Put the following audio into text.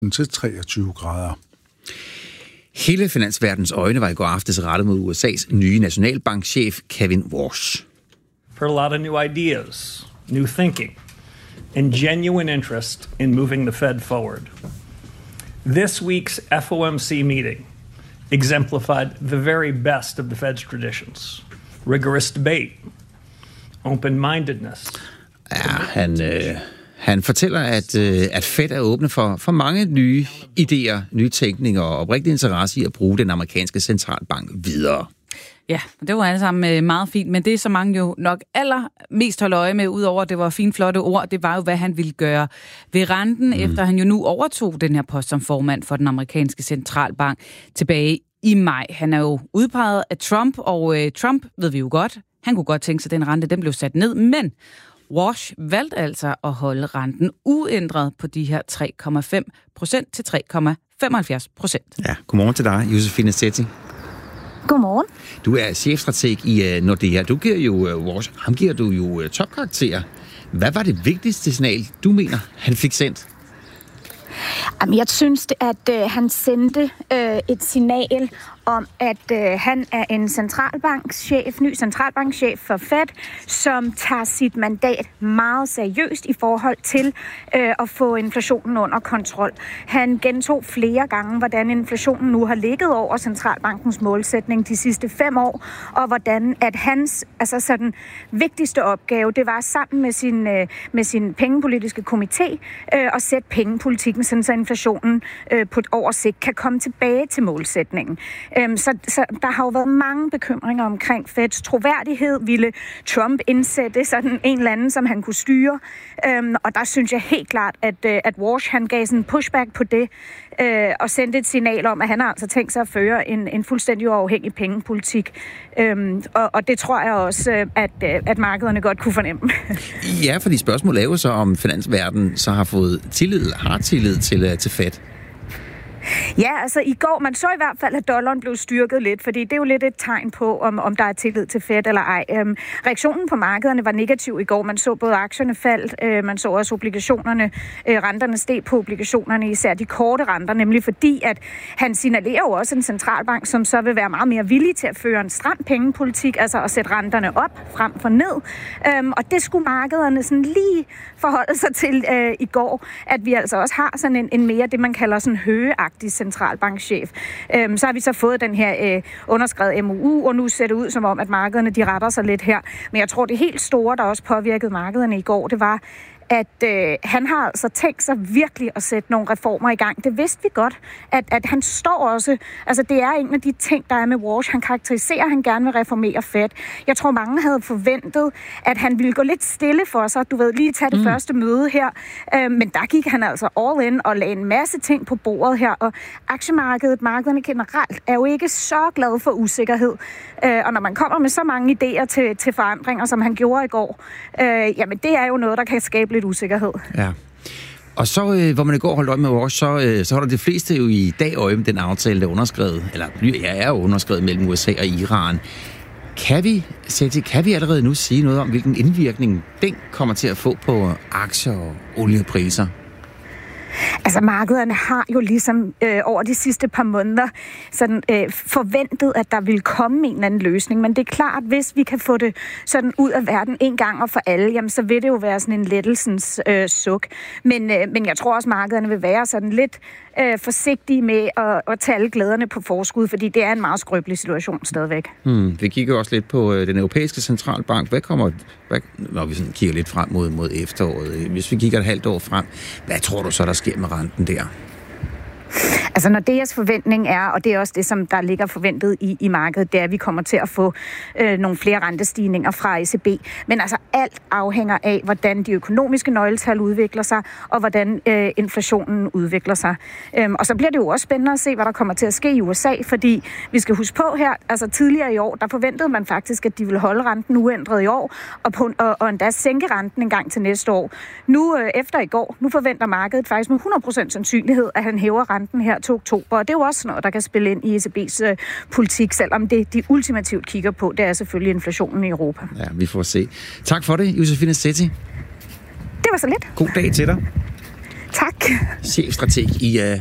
til 23 grader. Hele finansverdens øjne var i går aftes rettet mod USA's nye nationalbankchef Kevin Warsh. For a lot of new ideas, new thinking, and genuine interest in moving the Fed forward. This week's FOMC meeting exemplified the very best of the Fed's traditions. Rigorous debate, open-mindedness. Ja, han fortæller, at Fed er åbne for mange nye idéer, nye tænkninger og oprigtig interesse i at bruge den amerikanske centralbank videre. Ja, det var alle sammen meget fint, men det, som mange jo nok allermest holdt øje med, udover at det var fint flotte ord, det var jo, hvad han ville gøre ved renten, efter han jo nu overtog den her post som formand for den amerikanske centralbank tilbage i maj. Han er jo udpeget af Trump, og Trump, ved vi jo godt, han kunne godt tænke sig, at den rente den blev sat ned, men Warsh valgte altså at holde renten uændret på de her 3,5% til 3,75%. Ja, godmorgen til dig, Josefine Setti. Godmorgen. Du er chefstrateg i Nordea. Du giver jo Warsh, ham giver du jo topkarakterer. Hvad var det vigtigste signal, du mener, han fik sendt? Jamen, jeg synes, at han sendte et signal om, at han er en ny centralbankchef for Fed, som tager sit mandat meget seriøst i forhold til at få inflationen under kontrol. Han gentog flere gange, hvordan inflationen nu har ligget over centralbankens målsætning de sidste 5 år, og hvordan at hans sådan vigtigste opgave, det var sammen med sin pengepolitiske komité at sætte pengepolitikken, sådan så inflationen på over sigt kan komme tilbage til målsætningen. Så der har jo været mange bekymringer omkring Feds troværdighed. Ville Trump indsætte sådan en eller anden, som han kunne styre? Og der synes jeg helt klart, at Warsh han gav sådan en pushback på det, og sendte et signal om, at han har altså tænkt sig at føre en fuldstændig uafhængig pengepolitik. Og det tror jeg også, at markederne godt kunne fornemme. Ja, fordi spørgsmålet er jo så, om finansverdenen så har fået tillid til Fed. Ja, altså i går, man så i hvert fald, at dollaren blev styrket lidt, fordi det er jo lidt et tegn på, om der er tillid til Fed eller ej. Reaktionen på markederne var negativ i går. Man så både aktierne faldt, man så også obligationerne, renterne steg på obligationerne, især de korte renter, nemlig fordi, at han signalerer jo også en centralbank, som så vil være meget mere villig til at føre en stram pengepolitik, altså at sætte renterne op frem for ned. Og det skulle markederne sådan lige forholde sig til i går, at vi altså også har sådan en mere, det man kalder sådan høgeagtig centralbankchef. Så har vi så fået den her underskrevet MOU, og nu ser det ud som om, at markederne de retter sig lidt her. Men jeg tror, det helt store, der også påvirkede markederne i går, det var, at han har altså tænkt sig virkelig at sætte nogle reformer i gang. Det vidste vi godt, at han står også, altså det er en af de ting, der er med Warsh. Han karakteriserer, at han gerne vil reformere Fed. Jeg tror, mange havde forventet, at han ville gå lidt stille for sig, du ved, lige tage det første møde her. Men der gik han altså all in og lagde en masse ting på bordet her, og markederne generelt er jo ikke så glade for usikkerhed. Og når man kommer med så mange idéer til forandringer, som han gjorde i går, jamen det er jo noget, der kan skabe lidt usikkerhed. Ja. Og så, hvor man i går holdt øje med Warsh, så holder de fleste jo i dag øje med den aftale, der er underskrevet, eller er underskrevet mellem USA og Iran. Kan vi allerede nu sige noget om, hvilken indvirkning den kommer til at få på aktier og oliepriser? Altså markederne har jo ligesom over de sidste par måneder sådan, forventet, at der vil komme en eller anden løsning. Men det er klart, hvis vi kan få det sådan ud af verden en gang og for alle, jamen, så vil det jo være sådan en lettelsens suk. Men jeg tror også, markederne vil være sådan lidt forsigtige med at tage alle glæderne på forskud, fordi det er en meget skrøbelig situation stadigvæk. Vi kigger også lidt på den europæiske centralbank. Når vi sådan kigger lidt frem mod efteråret, hvis vi kigger et halvt år frem, hvad tror du så, der sker med renten der? Altså når deres forventning er, og det er også det, som der ligger forventet i markedet, det er, at vi kommer til at få nogle flere rentestigninger fra ECB. Men altså alt afhænger af, hvordan de økonomiske nøgletal udvikler sig, og hvordan inflationen udvikler sig. Og så bliver det jo også spændende at se, hvad der kommer til at ske i USA, fordi vi skal huske på her, altså tidligere i år, der forventede man faktisk, at de ville holde renten uændret i år, og endda sænke renten en gang til næste år. Nu efter i går, nu forventer markedet faktisk med 100% sandsynlighed, at han hæver renten her til oktober, og det er jo også noget, der kan spille ind i ECB's politik, selvom det de ultimativt kigger på, det er selvfølgelig inflationen i Europa. Ja, vi får se. Tak for det, Josefine Setti. Det var så lidt. God dag til dig. Tak. Chefstrateg i